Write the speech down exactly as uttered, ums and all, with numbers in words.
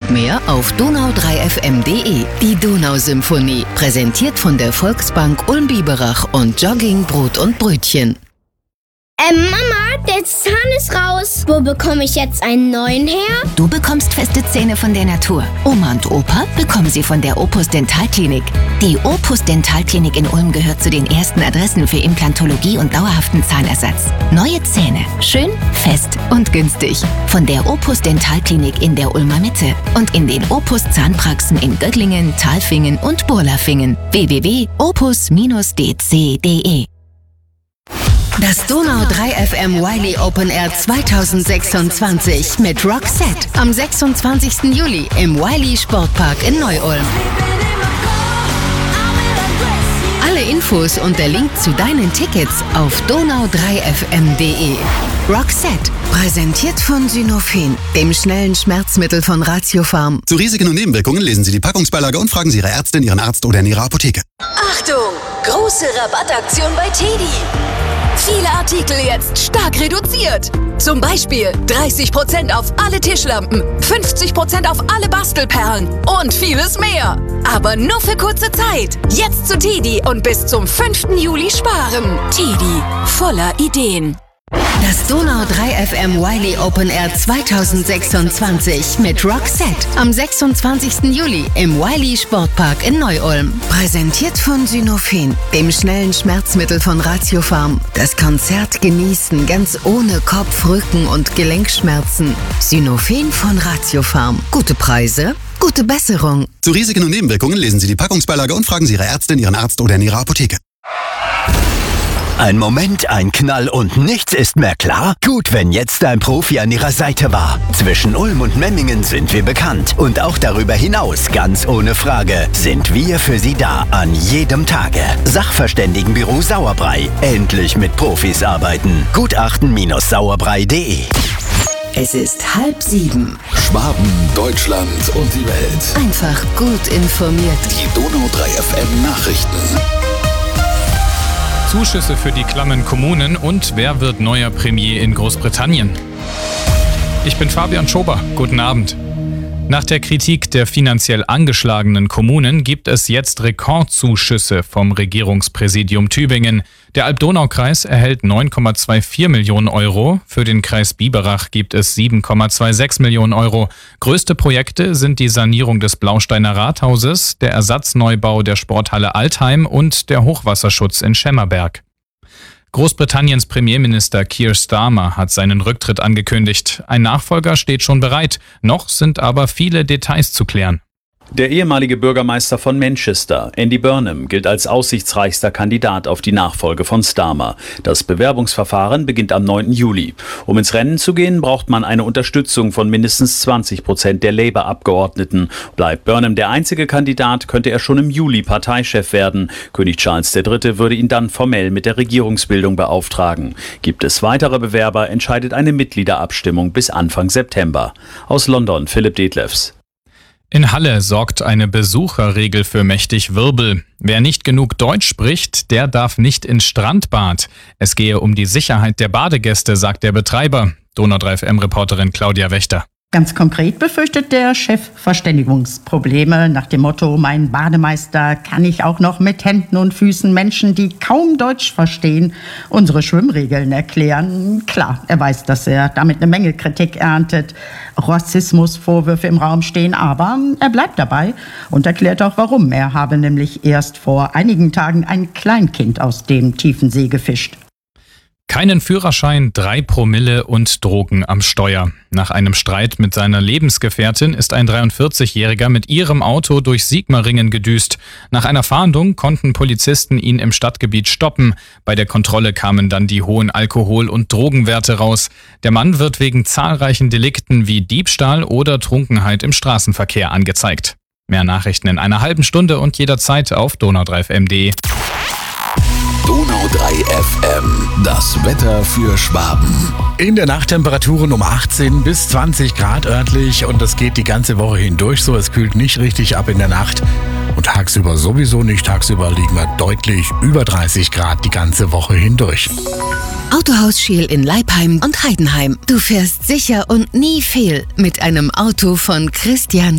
und mehr auf donau drei f m punkt de. Die Donausymphonie, präsentiert von der Volksbank Ulm-Biberach und Jogging Brot und Brötchen. Ähm, Mama, der Zahn ist raus. Wo bekomme ich jetzt einen neuen her? Du bekommst feste Zähne von der Natur. Oma und Opa bekommen sie von der Opus Dentalklinik. Die Opus Dentalklinik in Ulm gehört zu den ersten Adressen für Implantologie und dauerhaften Zahnersatz. Neue Zähne, schön, fest und günstig. Von der Opus Dentalklinik in der Ulmer Mitte und in den Opus Zahnpraxen in Göttlingen, Talfingen und Burlafingen. w w w punkt opus d c punkt de. Das Donau drei F M Wiley Open Air zweitausendsechsundzwanzig mit Roxette am sechsundzwanzigsten Juli im Wiley Sportpark in Neu-Ulm. Alle Infos und der Link zu deinen Tickets auf donau drei f m punkt de. Roxette, präsentiert von Synophen, dem schnellen Schmerzmittel von Ratiopharm. Zu Risiken und Nebenwirkungen lesen Sie die Packungsbeilage und fragen Sie Ihre Ärztin, Ihren Arzt oder in Ihrer Apotheke. Achtung! Große Rabattaktion bei Teddy. Viele Artikel jetzt stark reduziert. Zum Beispiel dreißig Prozent auf alle Tischlampen, fünfzig Prozent auf alle Bastelperlen und vieles mehr. Aber nur für kurze Zeit. Jetzt zu Teddy und bis zum fünften Juli sparen. Teddy, voller Ideen. Das Donau drei F M Wiley Open Air zweitausendsechsundzwanzig mit Roxette am sechsundzwanzigsten Juli im Wiley Sportpark in Neu-Ulm. Präsentiert von Synophen, dem schnellen Schmerzmittel von Ratiopharm. Das Konzert genießen ganz ohne Kopf-, Rücken- und Gelenkschmerzen. Synophen von Ratiopharm. Gute Preise, gute Besserung. Zu Risiken und Nebenwirkungen lesen Sie die Packungsbeilage und fragen Sie Ihre Ärztin, Ihren Arzt oder in Ihrer Apotheke. Ein Moment, ein Knall und nichts ist mehr klar? Gut, wenn jetzt ein Profi an Ihrer Seite war. Zwischen Ulm und Memmingen sind wir bekannt. Und auch darüber hinaus, ganz ohne Frage, sind wir für Sie da an jedem Tage. Sachverständigenbüro Sauerbrei. Endlich mit Profis arbeiten. Gutachten Sauerbrei punkt de. Es ist halb sieben. Schwaben, Deutschland und die Welt. Einfach gut informiert. Die Donau drei F M Nachrichten. Zuschüsse für die klammen Kommunen und wer wird neuer Premier in Großbritannien? Ich bin Fabian Schober. Guten Abend. Nach der Kritik der finanziell angeschlagenen Kommunen gibt es jetzt Rekordzuschüsse vom Regierungspräsidium Tübingen. Der Alb-Donau-Kreis erhält neun Komma vierundzwanzig Millionen Euro, für den Kreis Biberach gibt es sieben Komma sechsundzwanzig Millionen Euro. Größte Projekte sind die Sanierung des Blausteiner Rathauses, der Ersatzneubau der Sporthalle Altheim und der Hochwasserschutz in Schemmerberg. Großbritanniens Premierminister Keir Starmer hat seinen Rücktritt angekündigt. Ein Nachfolger steht schon bereit, noch sind aber viele Details zu klären. Der ehemalige Bürgermeister von Manchester, Andy Burnham, gilt als aussichtsreichster Kandidat auf die Nachfolge von Starmer. Das Bewerbungsverfahren beginnt am neunten Juli. Um ins Rennen zu gehen, braucht man eine Unterstützung von mindestens zwanzig Prozent der Labour-Abgeordneten. Bleibt Burnham der einzige Kandidat, könnte er schon im Juli Parteichef werden. König Charles der Dritte würde ihn dann formell mit der Regierungsbildung beauftragen. Gibt es weitere Bewerber, entscheidet eine Mitgliederabstimmung bis Anfang September. Aus London, Philipp Detlefs. In Halle sorgt eine Besucherregel für mächtig Wirbel. Wer nicht genug Deutsch spricht, der darf nicht ins Strandbad. Es gehe um die Sicherheit der Badegäste, sagt der Betreiber. Donau drei F M-Reporterin Claudia Wächter. Ganz konkret befürchtet der Chef Verständigungsprobleme nach dem Motto, mein Bademeister kann ich auch noch mit Händen und Füßen Menschen, die kaum Deutsch verstehen, unsere Schwimmregeln erklären. Klar, er weiß, dass er damit eine Menge Kritik erntet, Rassismusvorwürfe im Raum stehen, aber er bleibt dabei und erklärt auch warum. Er habe nämlich erst vor einigen Tagen ein Kleinkind aus dem tiefen See gefischt. Keinen Führerschein, drei Promille und Drogen am Steuer. Nach einem Streit mit seiner Lebensgefährtin ist ein dreiundvierzigjähriger mit ihrem Auto durch Sigmaringen gedüst. Nach einer Fahndung konnten Polizisten ihn im Stadtgebiet stoppen. Bei der Kontrolle kamen dann die hohen Alkohol- und Drogenwerte raus. Der Mann wird wegen zahlreichen Delikten wie Diebstahl oder Trunkenheit im Straßenverkehr angezeigt. Mehr Nachrichten in einer halben Stunde und jederzeit auf donau drei f m punkt de. Donau drei F M, das Wetter für Schwaben. In der Nacht Temperaturen um achtzehn bis zwanzig Grad örtlich und das geht die ganze Woche hindurch so. Es kühlt nicht richtig ab in der Nacht und tagsüber sowieso nicht. Tagsüber liegen wir deutlich über dreißig Grad die ganze Woche hindurch. Autohaus Scheel in Leipheim und Heidenheim. Du fährst sicher und nie fehl mit einem Auto von Christian